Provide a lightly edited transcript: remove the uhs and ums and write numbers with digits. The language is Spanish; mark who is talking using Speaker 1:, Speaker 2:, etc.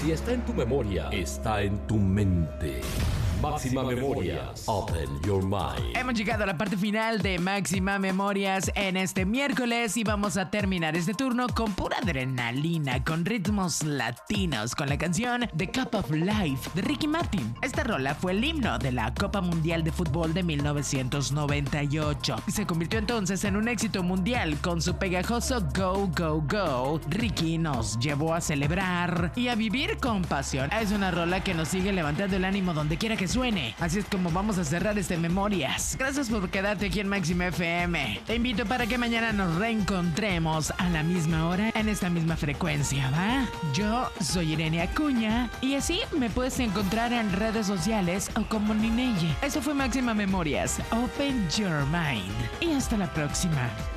Speaker 1: Si está en tu memoria, está en tu mente. Máxima Memorias. Open your mind.
Speaker 2: Hemos llegado a la parte final de Máxima Memorias en este miércoles y vamos a terminar este turno con pura adrenalina, con ritmos latinos, con la canción The Cup of Life de Ricky Martin. Esta rola fue el himno de la Copa Mundial de Fútbol de 1998 y se convirtió entonces en un éxito mundial con su pegajoso Go, Go, Go. Ricky nos llevó a celebrar y a vivir con pasión. Es una rola que nos sigue levantando el ánimo donde quiera que suene. Así es como vamos a cerrar este Memorias. Gracias por quedarte aquí en Máxima FM. Te invito para que mañana nos reencontremos a la misma hora en esta misma frecuencia, ¿va? Yo soy Irene Acuña y así me puedes encontrar en redes sociales o como Nineye. Eso fue Máxima Memorias. Open your mind. Y hasta la próxima.